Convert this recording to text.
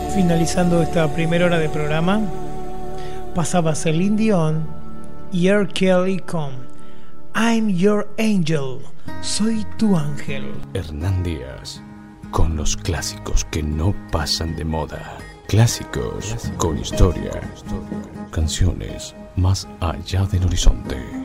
Finalizando esta primera hora de programa, pasaba Celine Dion y R. Kelly con I'm Your Angel, soy tu ángel. Hernán Díaz, con los clásicos que no pasan de moda. Clásicos con historia. Canciones más allá del horizonte.